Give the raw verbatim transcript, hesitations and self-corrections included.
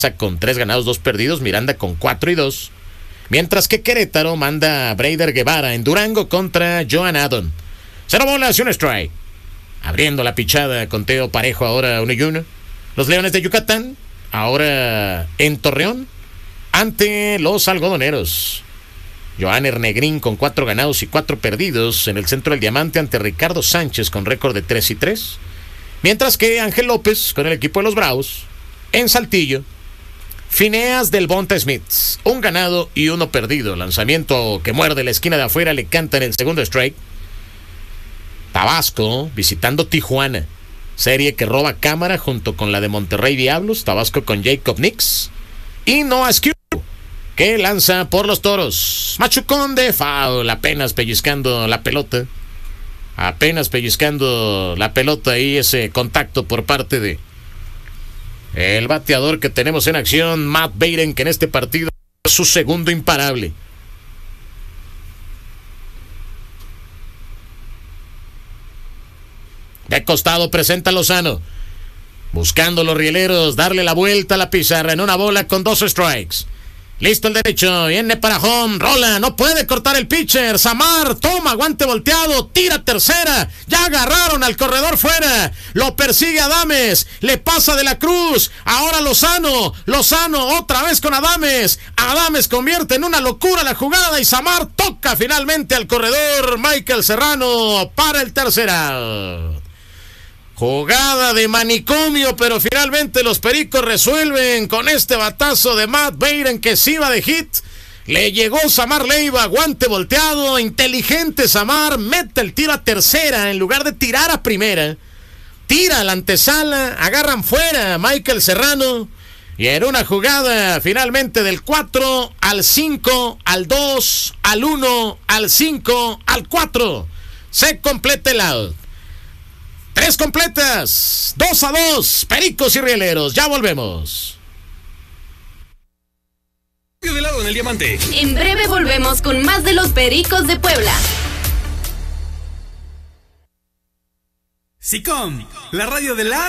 con tres ganados, dos perdidos, Miranda con cuatro y dos. Mientras que Querétaro manda a Breider Guevara en Durango contra Joan Adon. Cero bolas y un strike. Abriendo la pichada, conteo parejo ahora uno y uno. Los Leones de Yucatán, ahora en Torreón, ante los Algodoneros. Johanner Negrín con cuatro ganados y cuatro perdidos en el centro del diamante ante Ricardo Sánchez con récord de tres y tres. Mientras que Ángel López con el equipo de los Bravos en Saltillo. Phineas del Bonta Smith, un ganado y uno perdido. Lanzamiento que muerde la esquina de afuera, le canta en el segundo strike. Tabasco visitando Tijuana, serie que roba cámara junto con la de Monterrey Diablos. Tabasco con Jacob Nix y Noah Skew, que lanza por los Toros. Machucón de foul, apenas pellizcando la pelota. Apenas pellizcando la pelota y ese contacto por parte de el bateador que tenemos en acción, Matt Baden, que en este partido es su segundo imparable. De costado presenta Lozano, buscando los rieleros, darle la vuelta a la pizarra en una bola con dos strikes. Listo el derecho, viene para home, rola, no puede cortar el pitcher. Samar toma guante volteado, tira tercera, ya agarraron al corredor fuera, lo persigue Adames, le pasa de la Cruz, ahora Lozano, Lozano otra vez con Adames, Adames convierte en una locura la jugada y Samar toca finalmente al corredor Michael Serrano para el tercer out. Jugada de manicomio, pero finalmente los Pericos resuelven con este batazo de Matt Baden que se iba de hit. Le llegó Samar Leiva, guante volteado, inteligente Samar, mete el tiro a tercera en lugar de tirar a primera. Tira a la antesala, agarran fuera a Michael Serrano. Y en una jugada finalmente del cuatro al cinco, al dos, al uno, al cinco, al cuatro. Se completa el out. Tres completas, dos a dos, Pericos y Rieleros, ya volvemos. De lado en el diamante. En breve volvemos con más de los Pericos de Puebla. SICOM, la radio de las